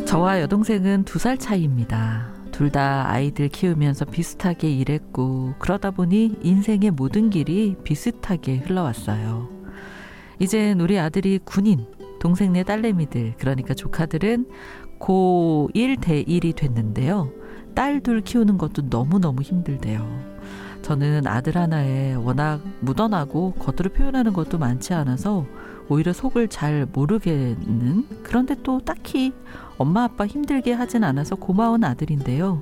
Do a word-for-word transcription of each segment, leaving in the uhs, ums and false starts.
저와 여동생은 두 살 차이입니다. 둘 다 아이들 키우면서 비슷하게 일했고 그러다 보니 인생의 모든 길이 비슷하게 흘러왔어요. 이젠 우리 아들이 군인, 동생네 딸내미들 그러니까 조카들은 고일 대일이 됐는데요. 딸 둘 키우는 것도 너무너무 힘들대요. 저는 아들 하나에 워낙 묻어나고 겉으로 표현하는 것도 많지 않아서 오히려 속을 잘 모르겠는, 그런데 또 딱히 엄마 아빠 힘들게 하진 않아서 고마운 아들인데요.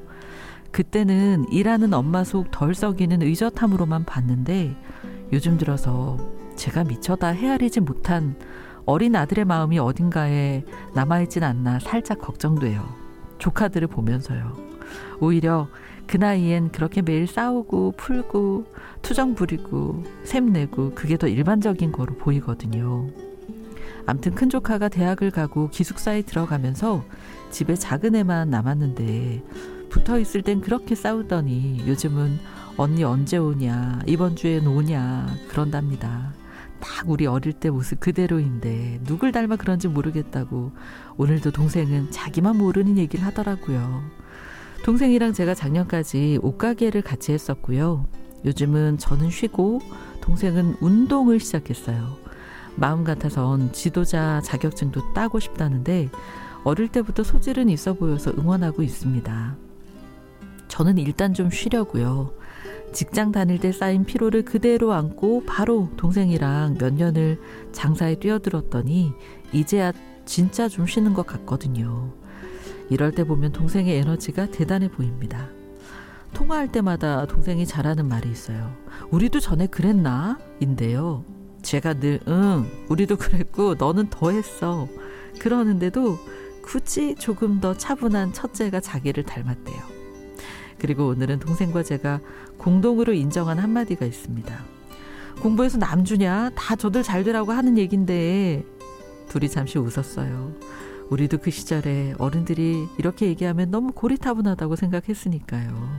그때는 일하는 엄마 속 덜 썩이는 의젓함으로만 봤는데 요즘 들어서 제가 미처 다 헤아리지 못한 어린 아들의 마음이 어딘가에 남아있진 않나 살짝 걱정돼요. 조카들을 보면서요. 오히려 그 나이엔 그렇게 매일 싸우고 풀고 투정 부리고 샘내고 그게 더 일반적인 거로 보이거든요. 암튼 큰 조카가 대학을 가고 기숙사에 들어가면서 집에 작은 애만 남았는데 붙어있을 땐 그렇게 싸우더니 요즘은 언니 언제 오냐, 이번 주엔 오냐 그런답니다. 딱 우리 어릴 때 모습 그대로인데 누굴 닮아 그런지 모르겠다고 오늘도 동생은 자기만 모르는 얘기를 하더라고요. 동생이랑 제가 작년까지 옷가게를 같이 했었고요. 요즘은 저는 쉬고 동생은 운동을 시작했어요. 마음 같아선 지도자 자격증도 따고 싶다는데 어릴 때부터 소질은 있어 보여서 응원하고 있습니다. 저는 일단 좀 쉬려고요. 직장 다닐 때 쌓인 피로를 그대로 안고 바로 동생이랑 몇 년을 장사에 뛰어들었더니 이제야 진짜 좀 쉬는 것 같거든요. 이럴 때 보면 동생의 에너지가 대단해 보입니다. 통화할 때마다 동생이 잘하는 말이 있어요. 우리도 전에 그랬나? 인데요. 제가 늘 응, 우리도 그랬고 너는 더 했어. 그러는데도 굳이 조금 더 차분한 첫째가 자기를 닮았대요. 그리고 오늘은 동생과 제가 공동으로 인정한 한마디가 있습니다. 공부해서 남 주냐? 다 저들 잘 되라고 하는 얘긴데. 둘이 잠시 웃었어요. 우리도 그 시절에 어른들이 이렇게 얘기하면 너무 고리타분하다고 생각했으니까요.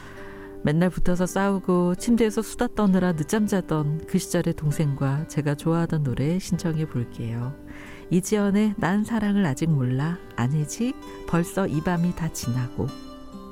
맨날 붙어서 싸우고 침대에서 수다 떠느라 늦잠 자던 그 시절의 동생과 제가 좋아하던 노래 신청해 볼게요. 이지연의 난 사랑을 아직 몰라, 아니지 벌써 이 밤이 다 지나고.